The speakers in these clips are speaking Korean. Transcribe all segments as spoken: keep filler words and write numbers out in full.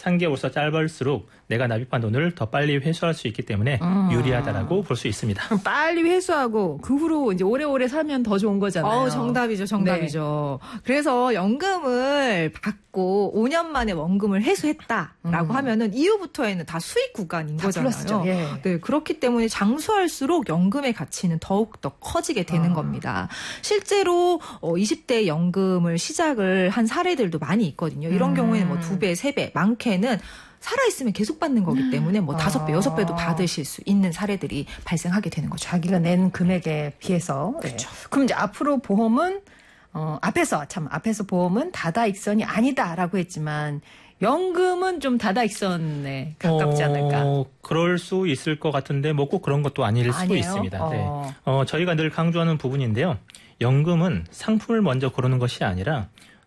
삼 개월서 짧을수록 내가 납입한 돈을 더 빨리 회수할 수 있기 때문에 음. 유리하다라고 볼 수 있습니다. 그럼 빨리 회수하고 그 후로 이제 오래오래 살면 더 좋은 거잖아요. 어, 정답이죠, 정답이죠. 네. 그래서 연금을 받고 오 년 만에 원금을 회수했다라고 음. 하면은 이후부터에는 다 수익 구간인 다 거잖아요. 플러스죠. 예. 네, 그렇기 때문에 장수할수록 연금의 가치는 더욱 더 커지게 되는 아. 겁니다. 실제로 어, 이십 대 연금을 시작을 한 사례들도 많이 있거든요. 이런 음. 경우에는 뭐 두 배, 세 배, 많게는 살아있으면 계속 받는 거기 때문에 뭐 다섯 배, 여섯 배도 받으실 수 있는 사례들이 발생하게 되는 거죠. 자기가 낸 금액에 비해서. 그렇죠. 네. 그럼 이제 앞으로 보험은 어, 앞에서 참 앞에서 보험은 다다익선이 아니다라고 했지만 연금은 좀 다다익선에 가깝지 않을까? 어, 그럴 수 있을 것 같은데 뭐 꼭 그런 것도 아닐 수도 아니에요? 있습니다. 어. 네. 어, 저희가 늘 강조하는 부분인데요. 연금은 상품을 먼저 고르는 것이 아니라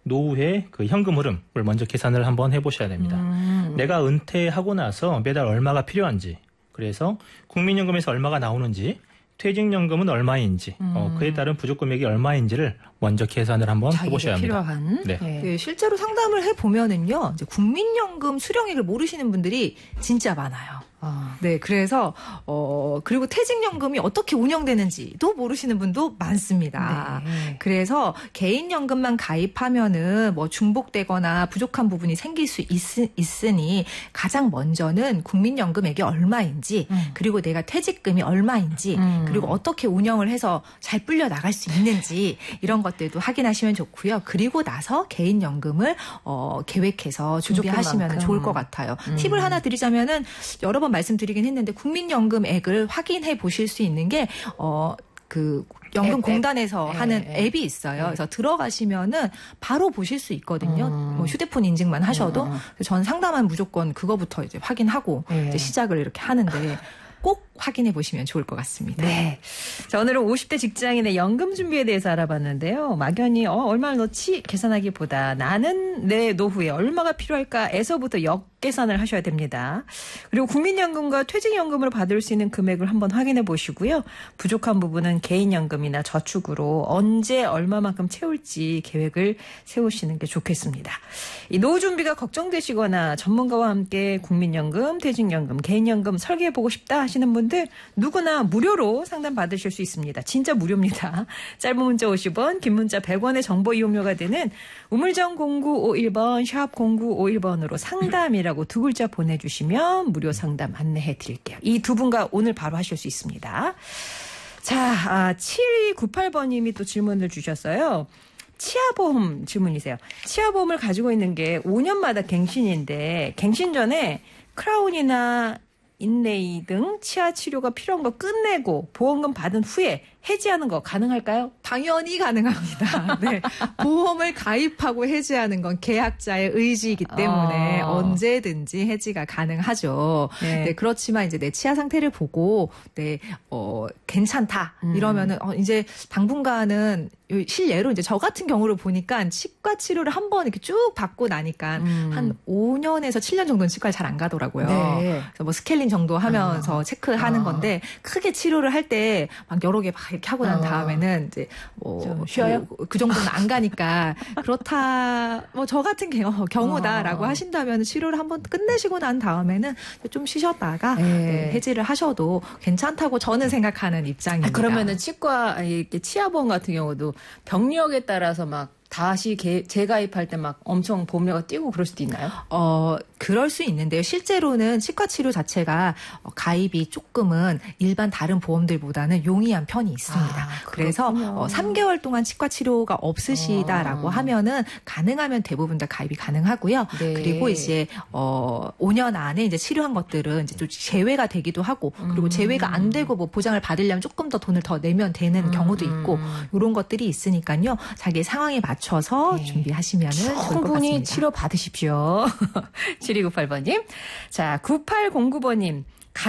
노후의 그 현금 흐름을 먼저 계산을 한번 해보셔야 됩니다. 음. 내가 은퇴하고 나서 매달 얼마가 필요한지, 그래서 국민연금에서 얼마가 나오는지, 퇴직연금은 얼마인지, 음. 어, 그에 따른 부족금액이 얼마인지를 먼저 계산을 한번 해보셔야 합니다. 필요한. 네. 네. 네, 실제로 상담을 해보면은요, 이제 국민연금 수령액을 모르시는 분들이 진짜 많아요. 아. 네, 그래서, 어, 그리고 퇴직연금이 어떻게 운영되는지도 모르시는 분도 많습니다. 네. 그래서 개인연금만 가입하면은 뭐 중복되거나 부족한 부분이 생길 수 있, 있으니 가장 먼저는 국민연금액이 얼마인지, 음. 그리고 내가 퇴직금이 얼마인지, 음. 그리고 어떻게 운영을 해서 잘 불려 나갈 수 있는지, 이런 것들도 확인하시면 좋고요. 그리고 나서 개인연금을, 어, 계획해서 준비하시면 좋을 것 같아요. 음. 팁을 하나 드리자면은 여러 번 말씀드리긴 했는데 국민연금액을 확인해 보실 수 있는 게 어 그 연금공단에서 앱, 앱. 하는 앱. 앱이 있어요. 앱. 그래서 들어가시면은 바로 보실 수 있거든요. 음. 뭐 휴대폰 인증만 하셔도 음. 전 상담한 무조건 그거부터 이제 확인하고 네. 이제 시작을 이렇게 하는데 꼭 확인해 보시면 좋을 것 같습니다. 네. 자, 오늘은 오십 대 직장인의 연금 준비에 대해서 알아봤는데요. 막연히 어, 얼마를 넣지 계산하기보다 나는 내 노후에 얼마가 필요할까에서부터 역계산을 하셔야 됩니다. 그리고 국민연금과 퇴직연금을 받을 수 있는 금액을 한번 확인해 보시고요. 부족한 부분은 개인연금이나 저축으로 언제 얼마만큼 채울지 계획을 세우시는 게 좋겠습니다. 이 노후 준비가 걱정되시거나 전문가와 함께 국민연금, 퇴직연금, 개인연금 설계해 보고 싶다 하시는 분들 누구나 무료로 상담 받으실 수 있습니다. 진짜 무료입니다. 짧은 문자 오십 원, 긴 문자 백 원의 정보 이용료가 되는 우물정 공구오일 번, 샵 공구오일 번으로 상담이라고 두 글자 보내주시면 무료 상담 안내해 드릴게요. 이 두 분과 오늘 바로 하실 수 있습니다. 자, 아, 칠이구팔 번님이 또 질문을 주셨어요. 치아보험 질문이세요. 치아보험을 가지고 있는 게 오 년마다 갱신인데 갱신 전에 크라운이나 인레이 등 치아 치료가 필요한 거 끝내고 보험금 받은 후에 해지하는 거 가능할까요? 당연히 가능합니다. 네. 보험을 가입하고 해지하는 건 계약자의 의지이기 때문에 아. 언제든지 해지가 가능하죠. 네. 네. 그렇지만 이제 내 치아 상태를 보고 네, 어, 괜찮다. 음. 이러면은 어, 이제 당분간은 실례로 이제 저 같은 경우를 보니까 치과 치료를 한번 이렇게 쭉 받고 나니까 음. 한 오 년에서 칠 년 정도는 치과를 잘 안 가더라고요. 네. 그래서 뭐 스케일링 정도 하면서 아. 체크하는 아. 건데 크게 치료를 할 때 막 여러 개 막 이렇게 하고 난 아. 다음에는 이제 뭐 좀 쉬어요? 그, 그 정도는 안 가니까 그렇다 뭐 저 같은 경우, 경우다라고 아. 하신다면 치료를 한번 끝내시고 난 다음에는 좀 쉬셨다가 네. 네, 해지를 하셔도 괜찮다고 저는 생각하는 입장입니다. 아, 그러면은 치과 아니, 이렇게 치아보험 같은 경우도 병력에 따라서 막 다시 개, 재가입할 때 막 엄청 보험료가 뛰고 그럴 수도 있나요? 어, 그럴 수 있는데요. 실제로는 치과 치료 자체가 가입이 조금은 일반 다른 보험들보다는 용이한 편이 있습니다. 아, 그래서 어, 삼 개월 동안 치과 치료가 없으시다라고 아. 하면은 가능하면 대부분 다 가입이 가능하고요. 네. 그리고 이제 어, 오 년 안에 이제 치료한 것들은 이제 좀 제외가 되기도 하고 그리고 제외가 안 되고 뭐 보장을 받으려면 조금 더 돈을 더 내면 되는 음. 경우도 있고 이런 것들이 있으니까요. 자기 상황에 맞춰서 네. 준비하시면 좋을 것 충분히 같습니다. 치료 받으십시오. 칠이구팔 번님. 자, 구팔공구 번님.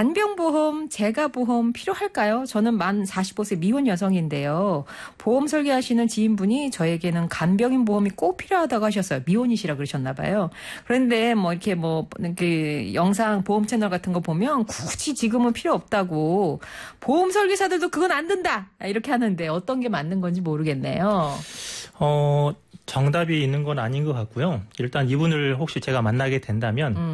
간병보험, 재가보험 필요할까요? 저는 만 사십오 세 미혼 여성인데요. 보험 설계하시는 지인분이 저에게는 간병인 보험이 꼭 필요하다고 하셨어요. 미혼이시라 그러셨나 봐요. 그런데 뭐 이렇게 뭐 이렇게 영상 보험 채널 같은 거 보면 굳이 지금은 필요 없다고 보험 설계사들도 그건 안 된다 이렇게 하는데 어떤 게 맞는 건지 모르겠네요. 어, 정답이 있는 건 아닌 것 같고요. 일단 이분을 혹시 제가 만나게 된다면 음.